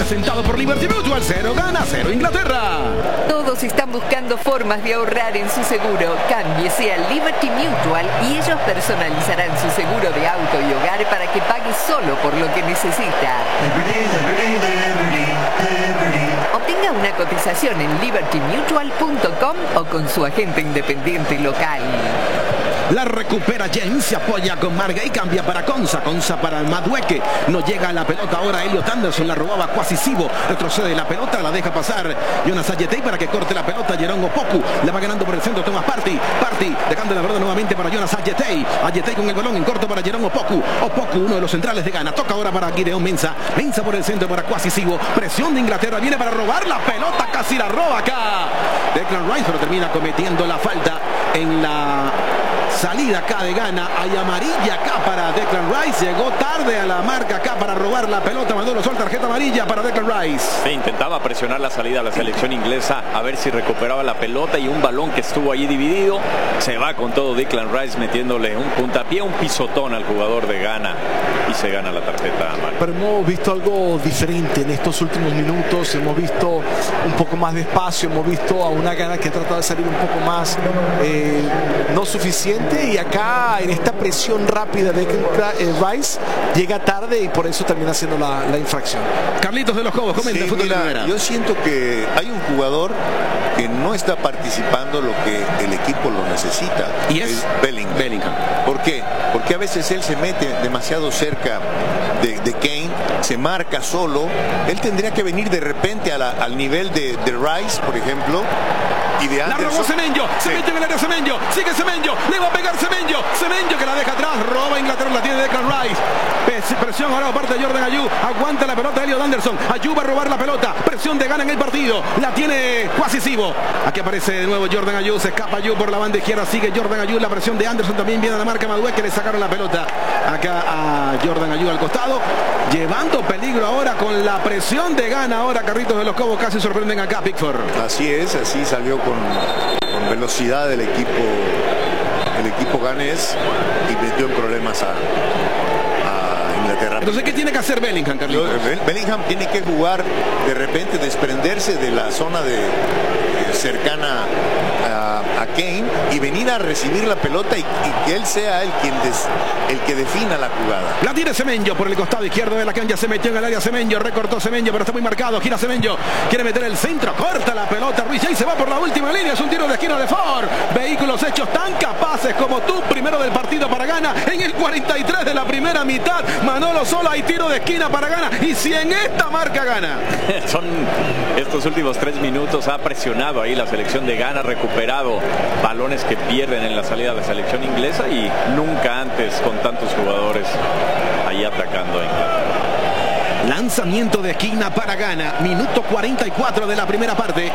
presentado por Liberty Mutual. 0 gana, 0 Inglaterra. Todos están buscando formas de ahorrar en su seguro. Cámbiese a Liberty Mutual y ellos personalizarán su seguro de auto y hogar para que pague solo por lo que necesita. Obtenga una cotización en libertymutual.com o con su agente independiente local. La recupera James, se apoya con Marga y cambia para Konsa. Konsa para Madueke. No llega a la pelota ahora Elliot Anderson. La robaba Quasisivo. Retrocede la pelota, la deja pasar Jonas Adjetey para que corte la pelota. Jerome Opoku. La va ganando por el centro Thomas Partey. Partey dejando la pelota nuevamente para Jonas Adjetey. Adjetey con el balón en corto para Jerome Opoku. Opoku, uno de los centrales de Ghana. Toca ahora para Gideon Mensah. Mensah por el centro para Quasisivo. Presión de Inglaterra. Viene para robar la pelota. Casi la roba acá Declan Rice, pero termina cometiendo la falta en la salida acá de Ghana. Hay amarilla acá para Declan Rice. Llegó tarde a la marca acá para robar la pelota. Mandó sol, tarjeta amarilla para Declan Rice. Sí, intentaba presionar la salida a la selección inglesa a ver si recuperaba la pelota, y un balón que estuvo allí dividido. Se va con todo Declan Rice metiéndole un puntapié, un pisotón al jugador de Ghana, y se gana la tarjeta amarilla. Pero hemos visto algo diferente en estos últimos minutos. Hemos visto un poco más de espacio. Hemos visto a una Ghana que trata de salir un poco más no suficiente. Y acá en esta presión rápida de Rice llega tarde y por eso termina haciendo la infracción. Carlitos de los Cobos, comenta sí, fútbol de primera. Yo siento que hay un jugador que no está participando lo que el equipo lo necesita. Y es Bellingham. ¿Por qué? Porque a veces él se mete demasiado cerca de Kane, se marca solo. Él tendría que venir de repente al nivel de Rice, por ejemplo, y de Anderson. La robó Semenyo, se mete en el área Semenyo, sigue Semenyo, le va a pegar Semenyo que la deja atrás, roba Inglaterra, la tiene Declan Rice. Presión ahora por parte de Jordan Ayew, aguanta la pelota Elliot Anderson. Ayew va a robar la pelota, presión de Ghana en el partido, la tiene Quasisivo. Aquí aparece de nuevo Jordan Ayew, se escapa Ayew por la banda izquierda, sigue Jordan Ayew, la presión de Anderson también viene a la marca Madueke, que le sacaron la pelota acá a Jordan Ayew al costado, llevando peligro ahora con la presión de Ghana. Ahora Carritos de los Cobos casi sorprenden acá Pickford. Así es, así salió con velocidad el equipo ganés y metió en problemas a Inglaterra. Entonces, ¿qué tiene que hacer Bellingham, Carlitos? Bellingham tiene que jugar, de repente desprenderse de la zona cercana a Kane y venir a recibir la pelota y que él sea el que defina la jugada. La tiene Semenyo por el costado izquierdo de la cancha, se metió en el área Semenyo, recortó Semenyo, pero está muy marcado, gira Semenyo, quiere meter el centro, corta la pelota, Ruiz James se va por la última línea, es un tiro de esquina de Ford. Vehículos hechos tan capaces como tú, primero del partido para Ghana, en el 43 de la primera mitad, Manolo Sola, hay tiro de esquina para Ghana, y si en esta marca Ghana. Son estos últimos 3 minutos, ha presionado ahí la selección de Ghana, recuperado balones que pierden en la salida de la selección inglesa, y nunca antes con tantos jugadores ahí atacando a Inglaterra. Lanzamiento de esquina para Ghana, minuto 44 de la primera parte.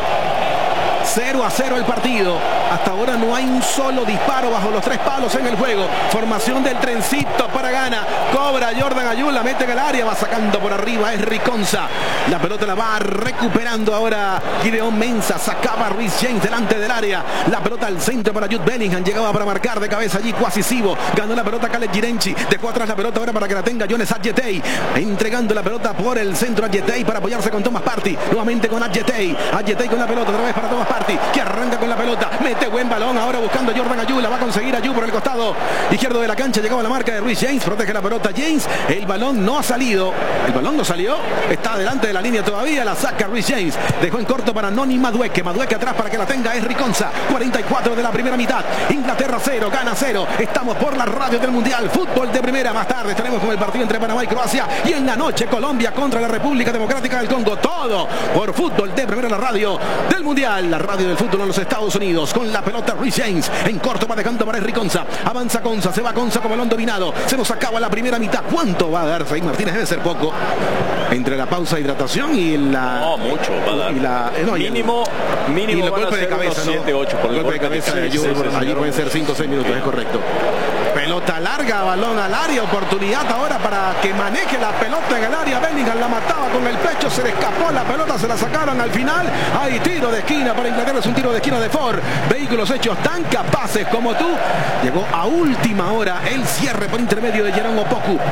0-0 el partido. Hasta ahora no hay un solo disparo bajo los 3 palos en el juego. Formación del trencito para Ghana. Cobra Jordan Ayew, la mete en el área, va sacando por arriba Henry Konsa. La pelota la va recuperando ahora Gideon Mensah. Sacaba Ruiz James delante del área. La pelota al centro para Jude Bellingham. Llegaba para marcar de cabeza allí Quasisivo. Ganó la pelota Khaled Girenchi. Dejó atrás la pelota ahora para que la tenga Jonas Adjetey. Entregando la pelota por el centro Adjetey para apoyarse con Thomas Partey. Nuevamente con Adjetey. Adjetey con la pelota otra vez para Thomas Partey, que arranca con la pelota, mete buen balón, ahora buscando a Jordan Ayew, la va a conseguir Ayew por el costado izquierdo de la cancha, llegaba a la marca de Ruiz James, protege la pelota James, el balón no ha salido, el balón no salió, está delante de la línea todavía, la saca Ruiz James, dejó en corto para Noni Madueke atrás para que la tenga Henry Konsa. 44 de la primera mitad, Inglaterra 0, Ghana 0, estamos por la radio del Mundial, fútbol de primera. Más tarde estaremos con el partido entre Panamá y Croacia, y en la noche Colombia contra la República Democrática del Congo, todo por fútbol de primera, la radio del Mundial, la radio del fútbol en los Estados Unidos. Con la pelota Ruiz James, en corto va dejando para Henry Konsa, avanza Konsa, se va Konsa con balón dominado, se nos acaba la primera mitad. ¿Cuánto va a dar Zaid Martínez? Debe ser poco, entre la pausa de hidratación y la... No, mucho va a dar. Y la, no, mínimo y el golpe de cabeza, 7, 8 por el golpe de cabeza de Ayew, allí pueden ser 5 o 6 minutos, es correcto. Pelota larga, balón al área, oportunidad ahora para que maneje la pelota en el área. Bellingham la mataba con el pecho, se le escapó la pelota, se la sacaron al final. Hay tiro de esquina para Inglaterra, es un tiro de esquina de Ford. Vehículos hechos tan capaces como tú. Llegó a última hora el cierre por intermedio de Jerome Opoku.